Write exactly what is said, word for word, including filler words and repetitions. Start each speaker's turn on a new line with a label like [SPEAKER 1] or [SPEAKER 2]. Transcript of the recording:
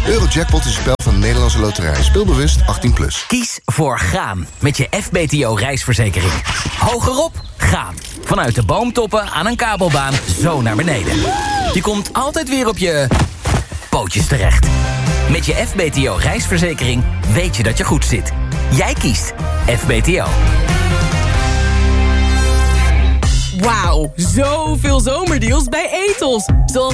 [SPEAKER 1] Eurojackpot is een spel van de Nederlandse Loterij. Speelbewust achttien plus.
[SPEAKER 2] Kies voor gaan met je F B T O reisverzekering. Hogerop, gaan. Vanuit de boomtoppen aan een kabelbaan zo naar beneden. Je komt altijd weer op je pootjes terecht. Met je F B T O reisverzekering weet je dat je goed zit. Jij kiest F B T O.
[SPEAKER 3] Wauw, zoveel zomerdeals bij Ethos. Zoals